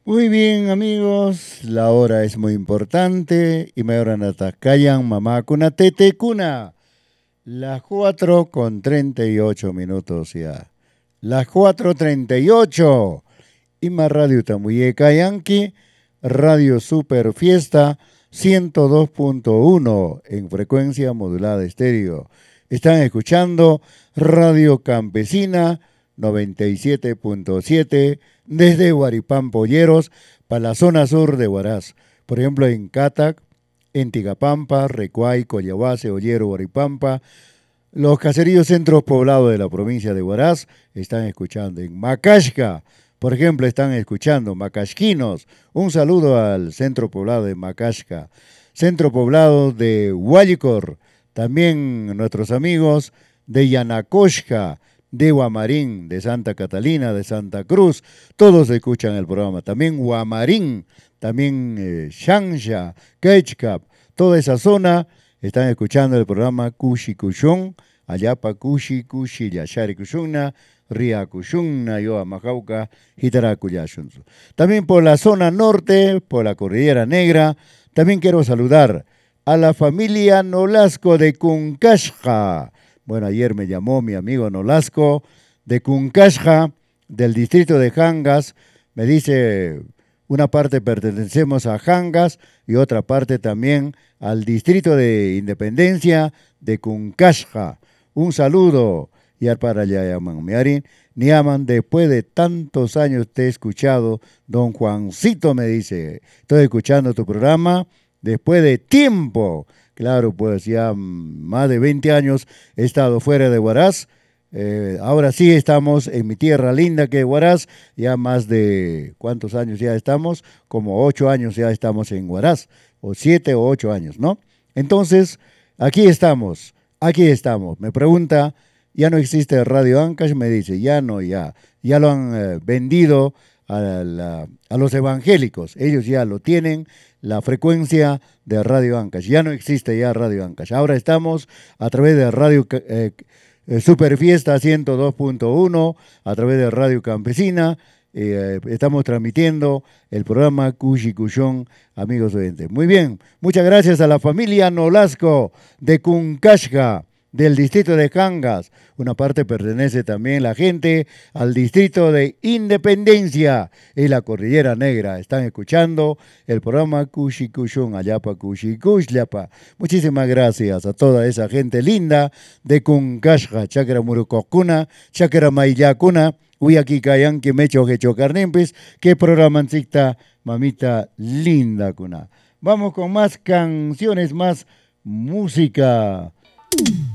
Muy bien, amigos, la hora es muy importante y me oran atacayan mamá cuna tete cuna. Las 4:38 ya. Las 4:38. Y más radio tamuye Yankee, Radio Super Fiesta 102.1 en frecuencia modulada estéreo. Están escuchando Radio Campesina 97.7 desde Huaripán Polleros para la zona sur de Huaraz. Por ejemplo, en Catac, en Tigapampa, Recuay, Coyahuase, Ollero, Huaripampa. Los caseríos centros poblados de la provincia de Huaraz están escuchando. En Macaxca, por ejemplo, están escuchando. Macaxquinos, un saludo al centro poblado de Macaxca. Centro poblado de Huallicor, también nuestros amigos de Yanacoxca, de Guamarín, de Santa Catalina, de Santa Cruz, todos escuchan el programa. También Guamarín, también Xanxa, Quechcap, toda esa zona están escuchando el programa Cushi Cushun, Ayapa Cushi, Cushi, Yashari Cushuna, Ria Cushuna, Yoa Majauca, Hitaracuyashunzu. También por la zona norte, por la Cordillera Negra, también quiero saludar a la familia Nolasco de Cuncashja. Bueno, ayer me llamó mi amigo Nolasco de Cuncashja, del distrito de Jangas. Me dice, una parte pertenecemos a Jangas y otra parte también al distrito de Independencia de Cuncashja. Un saludo. Y al para allá llaman Miarin. Niaman, después de tantos años te he escuchado, don Juancito me dice, estoy escuchando tu programa después de tiempo. Claro, pues ya más de 20 años he estado fuera de Huaraz. Ahora sí estamos en mi tierra linda que es Huaraz. Ya más de, ¿cuántos años ya estamos? Como 8 años ya estamos en Huaraz. O 7 o 8 años, ¿no? Entonces, aquí estamos, aquí estamos. Me pregunta, ¿ya no existe Radio Ancash? Me dice, ya no, ya lo han vendido a los evangélicos. Ellos ya lo tienen, la frecuencia de Radio Ancash. Ya no existe ya Radio Ancash. Ahora estamos a través de Radio Superfiesta 102.1, a través de Radio Campesina. Estamos transmitiendo el programa Cushi Cushón, amigos oyentes. Muy bien, muchas gracias a la familia Nolasco de Cuncashga, del distrito de Cangas. Una parte pertenece también la gente al distrito de Independencia y la Cordillera Negra. Están escuchando el programa Cushi Cushón, Ayapa Cushi Llapa. Muchísimas gracias a toda esa gente linda de Cuncashga, Chacra Murucocuna, Chacra Maillacuna, Uyaki Kayan, que me choque chocarnempes, que programancita, mamita linda cuna. Vamos con más canciones, más música.